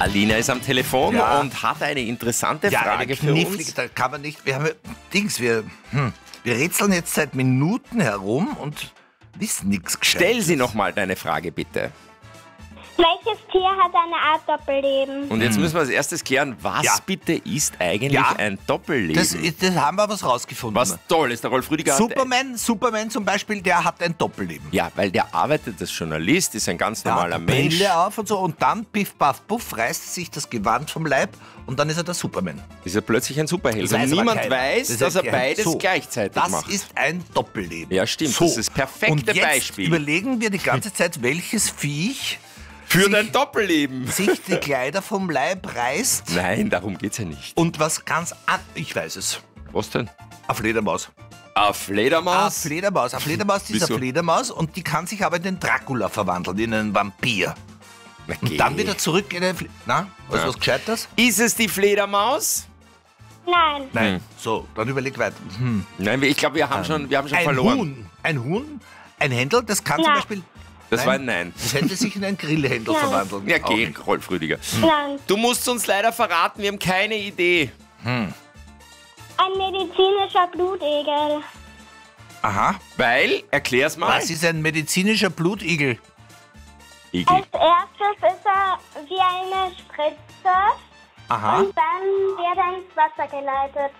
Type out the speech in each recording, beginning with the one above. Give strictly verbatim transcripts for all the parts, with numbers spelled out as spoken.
Alina ist am Telefon Ja. und hat eine interessante Ja, Frage eine für knifflige, uns. da kann man nicht, wir haben ja- Dings, wir, hm, wir rätseln jetzt seit Minuten herum und wissen nichts Gescheites. Stell sie nochmal deine Frage, bitte. Welches Tier hat eine Art Doppelleben? Und jetzt müssen wir als erstes klären, was Ja. bitte ist eigentlich Ja. ein Doppelleben? Das, ist- das haben wir was rausgefunden. was toll ist, der Rolf Rüdiger hat... Superman, Superman zum Beispiel, der hat ein Doppelleben. Ja, weil der arbeitet als Journalist, ist ein ganz Der normaler hat eine Mensch. Brille auf und so und dann, piff, paff, puff, reißt sich das Gewand vom Leib und dann ist er der Superman. Ist er plötzlich ein Superheld. Das Und weiß aber niemand keiner. weiß, Das dass ist er ja- beides so. gleichzeitig Das macht. ist ein Doppelleben. Ja, stimmt. So. Das ist das perfekte und jetzt Beispiel. überlegen wir die ganze Zeit, welches Viech Für sich- dein Doppelleben. sich die Kleider vom Leib reißt Nein, darum geht's ja nicht. und was ganz an... Ich weiß es. Was denn? Eine Fledermaus. Eine Eine Fledermaus? Fledermaus. Eine Fledermaus, die ist eine Wieso? Fledermaus und die kann sich aber in den Dracula verwandeln, in einen Vampir. Na, Und geh. dann wieder zurück in den... Fle Na, was Ja. was Gescheites? Ist es die Fledermaus? Nein. Nein. Hm. So, dann überleg weiter. Hm. Nein, ich glaube, wir haben schon, wir haben schon Ein verloren. Huhn. Ein Huhn? Ein Händel, das kann zum Nein. Beispiel... Das war ein Nein. Das hätte sich in einen Grillhändel Nein. verwandeln. Ja, Auch geh, nicht. Rolf Rüdiger. Nein. Du musst uns leider verraten, wir haben keine Idee. Ein medizinischer Blutegel. Aha. Weil, erklär's mal. Was ist ein medizinischer Blutigel? Igel. Als erstes ist er wie eine Spritze Aha. und dann wird er ins Wasser geleitet.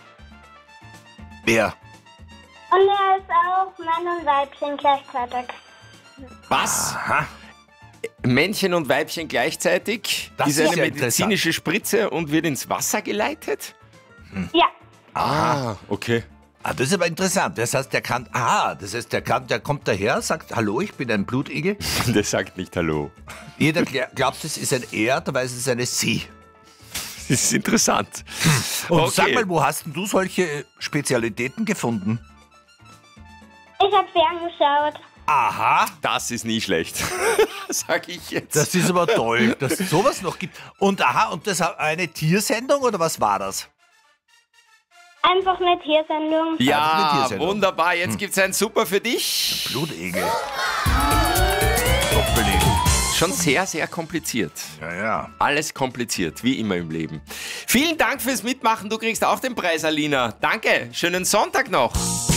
Wer? Und er ist auch Mann und Weibchen gleichzeitig. Was? Aha. Männchen und Weibchen gleichzeitig? Das ist ist eine ja medizinische Spritze und wird ins Wasser geleitet? Ja. Ah, okay. Ah, das ist aber interessant. Das heißt, der kann... Ah, das heißt, der, kann, der kommt daher, sagt, hallo, ich bin ein Blutigel. Der sagt nicht Hallo. Jeder gl- glaubt, es ist ein Er, dabei ist es eine Sie. Das ist interessant. Und Okay. sag mal, wo hast denn du solche Spezialitäten gefunden? Ich habe ferngeschaut. Aha. Das ist nie schlecht. Sag ich jetzt. Das ist aber toll, dass es sowas noch gibt. Und aha, und das war eine Tiersendung oder was war das? Einfach eine Tiersendung. Einfach eine ja, Tiersendung. wunderbar. Jetzt gibt's einen Super für dich. Blutegel. Doppelleben. Schon sehr, sehr kompliziert. Ja, ja. Alles kompliziert, wie immer im Leben. Vielen Dank fürs Mitmachen. Du kriegst auch den Preis, Alina. Danke. Schönen Sonntag noch.